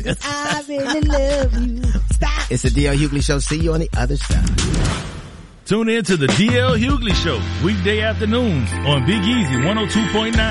'cause I really love you. Stop. It's the DL Hughley Show. See you on the other side. Tune in to the DL Hughley Show, weekday afternoons on Big Easy 102.9.